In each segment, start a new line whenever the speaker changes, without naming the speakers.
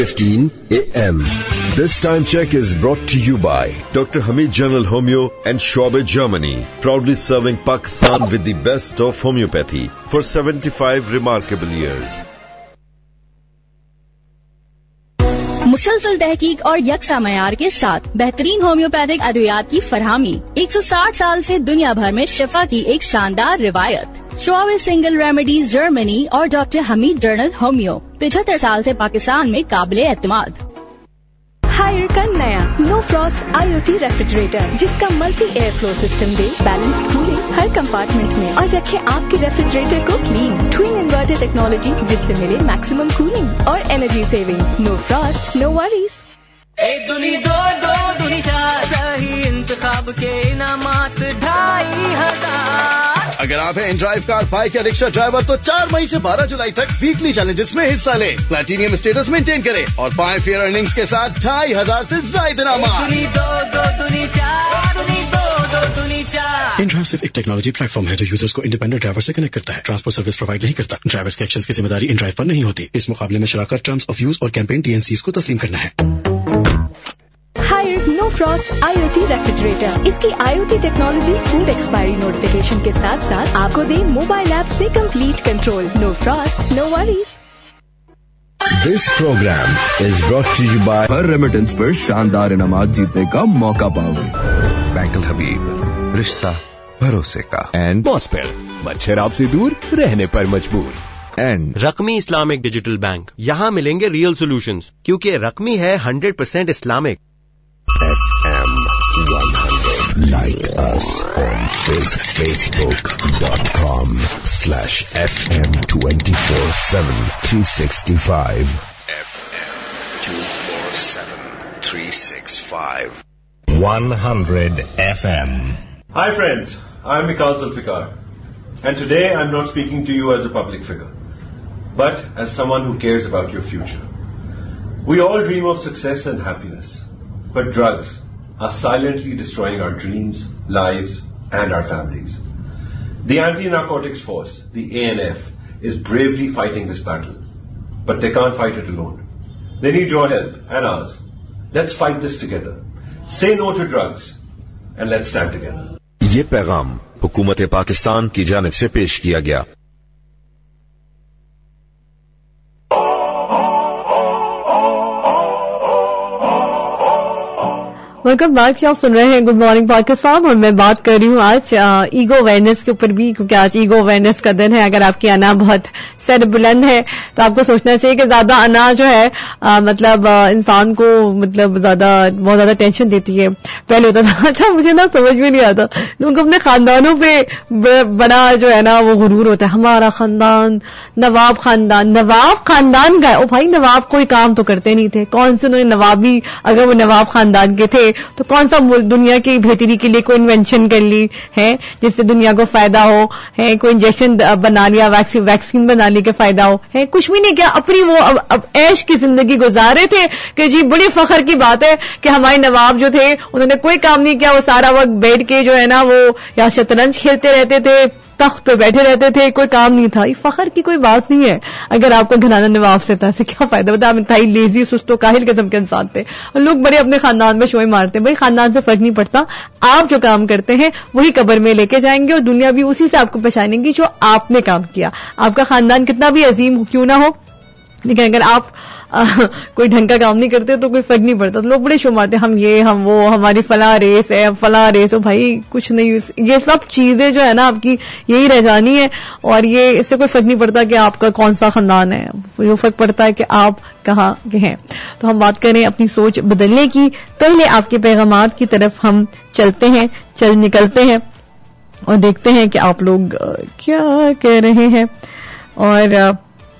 15 a.m. This time check is brought to you by Dr. Hamid General Homeo and Schwabe, Germany, proudly serving Pakistan with the best of homeopathy for 75 remarkable years.
मुसलसल तहकीक और यकसा मयार के साथ बेहतरीन homeopathic अद्वियात की फरहमी 160 साल से दुनिया भर में शिफा की एक शानदार रिवायत। श्वाबे सिंगल रेमेडीज जर्मनी और डॉक्टर हमीद जर्नल होम्यो 75 साल से पाकिस्तान में काबिले एतमाद।
हायर का नया नो फ्रॉस्ट IoT रेफ्रिजरेटर, जिसका मल्टी एयर फ्लो सिस्टम दे बैलेंस्ड कूलिंग हर कंपार्टमेंट में और रखे आपके रेफ्रिजरेटर को क्लीन। ट्विन इन्वर्टर टेक्नोलॉजी, जिससे मिले मैक्सिमम कूलिंग और energy saving. No Frost no worries.
एक दुनी दो दो दुनी चार, सही इंतखाब के इनामात 2500।
अगर आप हैं ड्राइव कार, बाइक या रिक्शा ड्राइवर तो 4 मई से 12 जुलाई तक वीकली चैलेंजेस में हिस्सा लें, प्लैटिनियम स्टेटस मेंटेन करें और पाएं फेयर अर्निंग्स के साथ 2500 से ज्यादा इनामात।
InDrive सिर्फ एक टेक्नोलॉजी प्लेटफॉर्म है जो यूजर्स को इंडिपेंडेंट ड्राइवर से कनेक्ट करता है, ट्रांसपोर्ट सर्विस प्रोवाइड नहीं करता। ड्राइवर्स के एक्शंस की जिम्मेदारी InDrive पर नहीं होती। इस मुकाबले में शराकत, टर्म्स ऑफ यूज और कैंपेन TNCs को तस्लीम करना है।
Higher no Frost IoT refrigerator, इसकी IoT technology food expiry notification के साथ साथ आपको दे मोबाइल ऐप से complete control. No Frost no worries.
This program is brought to you by
her remittance पर शानदार इनामात जीतने का मौका पाओगे। बैंक अल हबीब, रिश्ता भरोसे का। एंड
बॉस्पेल, मच्छर आपसे दूर रहने पर मजबूर।
एंड
रकमी इस्लामिक डिजिटल बैंक, यहाँ मिलेंगे रियल सॉल्यूशंस, क्योंकि रकमी है 100% Islamic.
FM 100. Like us on Facebook.com/FM 24/7 365. FM 24/7 365. 100 FM.
Hi friends, I'm Mikhail Zulfikar, and today I'm not speaking to you as a public figure, but as someone who cares about your future. We all dream of success and happiness, but drugs are silently destroying our dreams, lives, and our families. The Anti-Narcotics Force, the ANF, is bravely fighting this battle, but they can't fight it alone. They need your help and ours. Let's fight this together. Say no to drugs, and let's stand together.
ये पैगाम हुकूमत पाकिस्तान की जानिब से पेश किया गया।
Welcome back. आप सुन रहे हैं गुड मॉर्निंग पाकिस्तान और मैं बात कर रही हूँ आज ईगो अवेयरनेस के ऊपर भी, क्योंकि आज ईगो अवेयरनेस का दिन है। अगर आपकी अना बहुत सर बुलंद है तो आपको सोचना चाहिए कि ज्यादा अना जो है मतलब इंसान को मतलब बहुत ज्यादा टेंशन देती है। पहले होता था, अच्छा मुझे ना समझ में नहीं आता, लोग अपने खानदानों पे बड़ा जो है ना वो गुरूर होता है। हमारा खानदान नवाब खानदान का है। ओ भाई, नवाब कोई काम तो करते नहीं थे। कौन से उन्होंने नवाबी, अगर वो नवाब खानदान के थे तो कौन सा दुनिया की बेहतरी के लिए कोई इन्वेंशन कर ली है जिससे दुनिया को फायदा हो, है कोई इंजेक्शन बना लिया, वैक्सीन बना ली के फायदा हो, है कुछ भी नहीं किया। अपनी वो अब ऐश की जिंदगी गुजार रहे थे कि जी बड़ी फख्र की बात है कि हमारे नवाब जो थे उन्होंने कोई काम नहीं किया। वो सारा वक्त बैठ के जो है ना वो या शतरंज खेलते रहते थे, तख्त पे बैठे रहते थे, कोई काम नहीं था। ये फख्र की कोई बात नहीं है। अगर आपका घराना नवाब से था, इससे क्या फायदा? बता, आप इंतहाई लेजी, सुस्त, काहिल किस्म के इंसान थे और लोग बड़े अपने खानदान में शोए मारते हैं। भाई, खानदान से फर्क नहीं पड़ता। आप जो काम करते हैं वही कब्र में लेके जाएंगे और दुनिया भी उसी से आपको पहचानेंगी जो आपने काम किया। आपका खानदान कितना भी अजीम क्यों ना हो, लेकिन अगर आप कोई ढंग का काम नहीं करते तो कोई फर्क नहीं पड़ता। तो लोग बड़े शो मारते, हम ये हम वो, हमारी फला रेस है, फला रेस हो। भाई कुछ नहीं, ये सब चीजें जो है ना आपकी यही रह जानी है और ये इससे कोई फर्क नहीं पड़ता कि आपका कौन सा खानदान है। जो फर्क पड़ता है कि आप कहाँ के हैं। तो हम बात करें अपनी सोच बदलने की। पहले आपके पैगामात की तरफ हम चल निकलते हैं और देखते हैं कि आप लोग क्या कह रहे हैं। और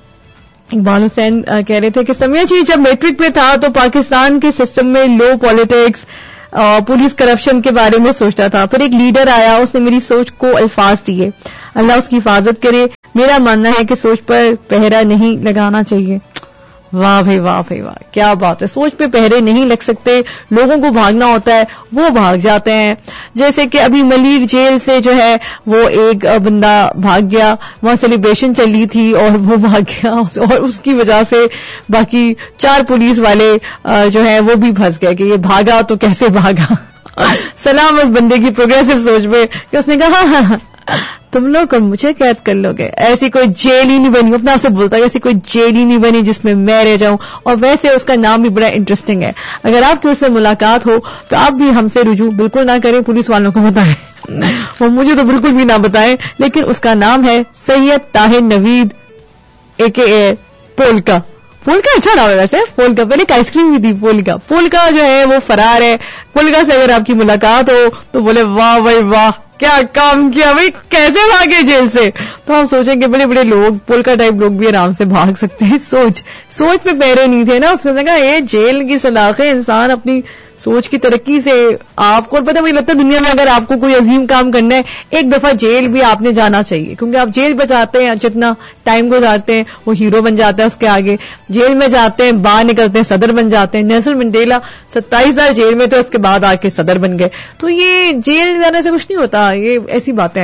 इकबाल हुसैन कह रहे थे कि समया जी जब मैट्रिक पे था तो पाकिस्तान के सिस्टम में लो पॉलिटिक्स, पुलिस करप्शन के बारे में सोचता था। फिर एक लीडर आया, उसने मेरी सोच को अल्फाज दिए। अल्लाह उसकी हिफाजत करे। मेरा मानना है कि सोच पर पहरा नहीं लगाना चाहिए। واہ بھائی واہ بھائی واہ، کیا بات ہے. سوچ پہ پہرے نہیں لگ سکتے، لوگوں کو بھاگنا ہوتا ہے، وہ بھاگ جاتے ہیں. جیسے کہ ابھی ملیر جیل سے جو ہے وہ ایک بندہ بھاگ گیا، وہاں سیلیبریشن چلی تھی اور وہ بھاگ گیا، اور اس کی وجہ سے باقی 4 پولیس والے جو ہے وہ بھی پھنس گئے کہ یہ بھاگا تو کیسے بھاگا. سلام اس بندے کی پروگریسو سوچ پہ کہ اس نے کہا ہاں تم لوگ مجھے قید کر لو گے، ایسی کوئی جیل ہی نہیں بنی. اپنا آپ سے بولتا ہے ایسی کوئی جیل ہی نہیں بنی جس میں میں رہ جاؤں. اور ویسے اس کا نام بھی بڑا انٹرسٹنگ ہے. اگر آپ کی اس سے ملاقات ہو تو آپ بھی ہم سے رجوع بالکل نہ کریں، پولیس والوں کو بتائیں، وہ مجھے تو بالکل بھی نہ بتائیں. لیکن اس کا نام ہے سید طاہر نوید AKA پولکا. پولکا اچھا نام ہے ویسے. پولکا پہلے ایک آئس کریم بھی تھی پولکا. پولکا جو ہے وہ فرار ہے. پولکا سے اگر آپ کی ملاقات ہو تو بولے واہ بھائی واہ کیا کام کیا بھائی، کیسے بھاگے جیل سے. تو ہم سوچیں کہ بڑے بڑے لوگ، پولکا ٹائپ لوگ بھی آرام سے بھاگ سکتے ہیں. سوچ پہ پیرے نہیں تھے نا. اس نے کہا یہ جیل کی سلاخیں انسان اپنی سوچ کی ترقی سے آپ کو پتہ. مجھے لگتا ہے دنیا میں اگر آپ کو کوئی عظیم کام کرنا ہے ایک دفعہ جیل بھی آپ نے جانا چاہیے، کیونکہ آپ جیل بچاتے ہیں، جتنا ٹائم گزارتے ہیں وہ ہیرو بن جاتا ہے اس کے آگے. جیل میں جاتے ہیں، باہر نکلتے ہیں صدر بن جاتے ہیں. نیلسن منڈیلا 27 سال جیل میں تھے، اس کے بعد آ کے صدر بن گئے. تو یہ جیل جانے سے کچھ نہیں ہوتا، یہ ایسی باتیں ہیں.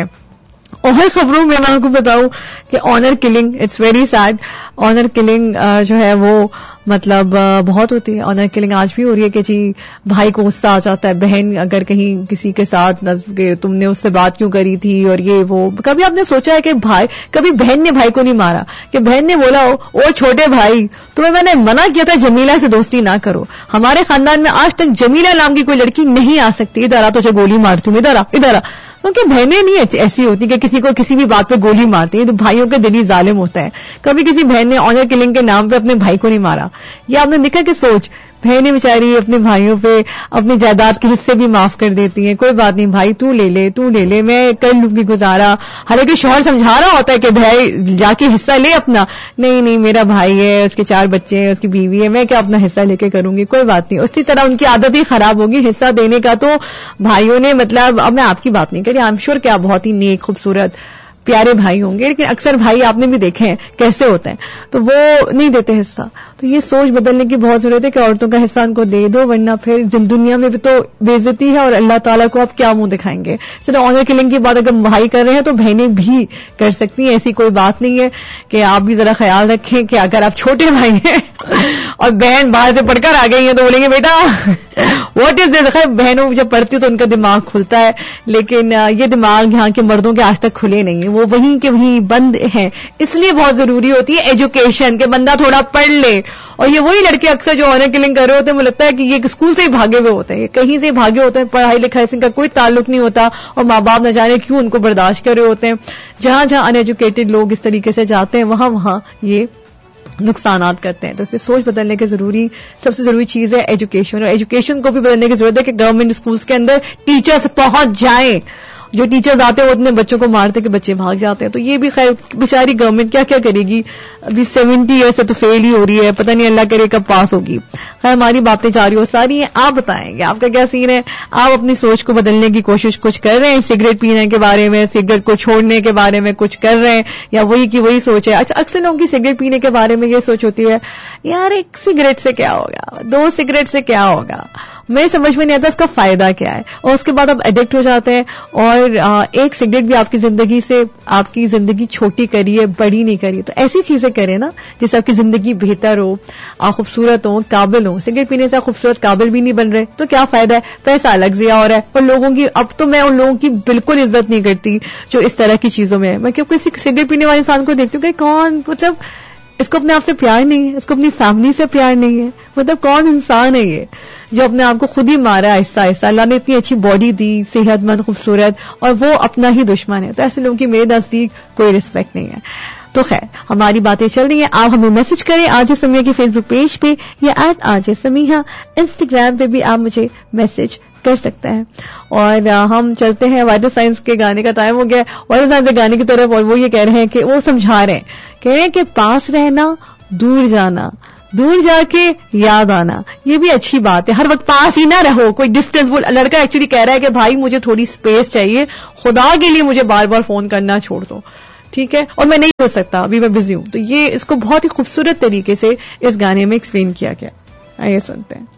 اور خبروں میں آپ کو بتاؤں کہ owner killing it's very sad. Owner killing جو ہے وہ مطلب بہت ہوتی ہے. آنر کلنگ آج بھی ہو رہی ہے کہ جی بھائی کو غصہ آ جاتا ہے، بہن اگر کہیں کسی کے ساتھ کہ تم نے اس سے بات کیوں کری تھی اور یہ وہ. کبھی آپ نے سوچا ہے کہ بھائی، کبھی بہن نے بھائی کو نہیں مارا کہ بہن نے بولا ہو او چھوٹے بھائی تمہیں میں نے منع کیا تھا جمیلہ سے دوستی نہ کرو. ہمارے خاندان میں آج تک جمیلہ نام کی کوئی لڑکی نہیں آ سکتی. ادھر آ تجھے گولی مارتی ہوں، ادھر آ. کیونکہ بہنیں نہیں ایسی ہوتی کہ کسی کو کسی بھی بات پہ گولی مارتی ہیں. تو بھائیوں کے دل ہی ظالم ہوتا ہے. کبھی کسی بہن نے آنر کلنگ کے نام پہ اپنے بھائی کو نہیں مارا. یہ آپ نے دیکھا کہ سوچ بہنیں بیچاری اپنے بھائیوں پہ اپنی جائیداد کے حصے بھی معاف کر دیتی ہیں. کوئی بات نہیں بھائی تو لے لے میں کر لوں گی گزارا. حالانکہ شوہر سمجھا رہا ہوتا ہے کہ بھائی جا کے حصہ لے اپنا. نہیں میرا بھائی ہے، اس کے 4 بچے ہیں، اس کی بیوی ہے، میں کیا اپنا حصہ لے کے کروں گی. کوئی بات نہیں. اسی طرح ان کی عادت ہی خراب ہوگی حصہ دینے کا. تو بھائیوں نے مطلب اب میں آپ کی بات نہیں کری، آئی ایم شیور کہ آپ بہت ہی نیک خوبصورت پیارے بھائی ہوں گے، لیکن اکثر بھائی آپ نے بھی دیکھے ہیں کیسے ہوتے ہیں، تو وہ نہیں دیتے حصہ. تو یہ سوچ بدلنے کی بہت ضرورت ہے کہ عورتوں کا حصہ ان کو دے دو، ورنہ پھر دنیا میں بھی تو بے عزتی ہے اور اللہ تعالیٰ کو آپ کیا منہ دکھائیں گے. چلو آنر کلنگ کی بات اگر بھائی کر رہے ہیں تو بہنیں بھی کر سکتی ہیں، ایسی کوئی بات نہیں ہے. کہ آپ بھی ذرا خیال رکھیں کہ اگر آپ چھوٹے بھائی ہیں اور بہن باہر سے پڑھ کر آ گئی ہیں تو بولیں گے بیٹا واٹ از دس. خیر بہنوں جب پڑھتی ہو تو ان کا دماغ کھلتا ہے، لیکن یہ دماغ یہاں کے مردوں کے آج تک کھلے نہیں ہیں، وہ وہیں کے وہیں بند ہیں. اس لیے بہت ضروری ہوتی ہے ایجوکیشن، کہ بندہ تھوڑا پڑھ لے. اور یہ وہی لڑکے اکثر جو آنر کلنگ کر رہے ہوتے ہیں، مجھے لگتا ہے کہ یہ اسکول سے ہی بھاگے ہوئے ہوتے ہیں، یہ کہیں سے بھاگے ہوتے ہیں، پڑھائی لکھائی سے ان کا کوئی تعلق نہیں ہوتا، اور ماں باپ نہ جانے کیوں ان کو برداشت کر رہے ہوتے ہیں. جہاں ان ایجوکیٹڈ لوگ اس طریقے سے جاتے ہیں وہاں یہ نقصانات کرتے ہیں. تو اس سے سوچ بدلنے کی سب سے ضروری چیز ہے ایجوکیشن. اور ایجوکیشن کو بھی بدلنے کی ضرورت ہے کہ گورنمنٹ اسکولس کے اندر ٹیچرز پہنچ جائیں. جو ٹیچرز آتے ہیں وہ اتنے بچوں کو مارتے کہ بچے بھاگ جاتے ہیں. تو یہ بھی خیر بیچاری گورنمنٹ کیا کرے گی. ابھی 70 ایئر سے تو فیل ہی ہو رہی ہے، پتہ نہیں اللہ کرے کب پاس ہوگی. خیر ہماری باتیں جاری ہو ساری ہیں. آپ بتائیں گے آپ کا کیا سین ہے. آپ اپنی سوچ کو بدلنے کی کوشش کچھ کر رہے ہیں، سگریٹ پینے کے بارے میں، سگریٹ کو چھوڑنے کے بارے میں کچھ کر رہے ہیں، یا وہی کی وہی سوچ ہے. اچھا اکثر لوگوں کی سگریٹ پینے کے بارے میں یہ سوچ ہوتی ہے یار ایک سگریٹ سے کیا ہوگا، 2 سگریٹ سے کیا ہوگا. میں سمجھ میں نہیں آتا اس کا فائدہ کیا ہے. اور اس کے بعد آپ ایڈکٹ ہو جاتے ہیں. اور ایک سگریٹ بھی آپ کی زندگی سے آپ کی زندگی چھوٹی کری ہے، بڑی نہیں کری. تو ایسی چیزیں کریں نا جس سے آپ کی زندگی بہتر ہو، آپ خوبصورت ہوں، قابل ہوں. سگریٹ پینے سے آپ خوبصورت قابل بھی نہیں بن رہے تو کیا فائدہ ہے، پیسہ الگ ضیاع ہو رہا ہے. اور لوگوں کی اب تو میں ان لوگوں کی بالکل عزت نہیں کرتی جو اس طرح کی چیزوں میں ہے. میں کیوں کسی سگریٹ پینے والے انسان کو دیکھتی ہوں کہ کون مطلب اس کو اپنے آپ سے پیار نہیں ہے، اس کو اپنی فیملی سے پیار نہیں ہے. مطلب کون انسان ہے یہ جو اپنے آپ کو خود ہی مارا آہستہ آہستہ. اللہ نے اتنی اچھی باڈی دی، صحت مند، خوبصورت، اور وہ اپنا ہی دشمن ہے. تو ایسے لوگوں کی میرے نزدیک کوئی رسپیکٹ نہیں ہے. تو خیر ہماری باتیں چل رہی ہیں. آپ ہمیں میسج کریں آج سمیہ کے فیس بک پیج پہ یا @آج سمیہ، انسٹاگرام پہ بھی آپ مجھے میسج کر سکتے ہیں. اور ہم چلتے ہیں وائٹل سائنس کے گانے کا ٹائم ہو گیا. وائٹل سائنس کے گانے کی طرف، اور وہ یہ کہہ رہے ہیں کہ وہ سمجھا رہے ہیں کہ پاس رہنا، دور جانا، دور جا کے یاد آنا. یہ بھی اچھی بات ہے، ہر وقت پاس ہی نہ رہو، کوئی ڈسٹینس. وہ لڑکا ایکچولی کہہ رہا ہے کہ بھائی مجھے تھوڑی سپیس چاہیے، خدا کے لیے مجھے بار بار فون کرنا چھوڑ دو. ٹھیک ہے, اور میں نہیں ہو سکتا, ابھی میں بزی ہوں. تو یہ اس کو بہت ہی خوبصورت طریقے سے اس گانے میں ایکسپلین کیا گیا. آئیے سنتے ہیں.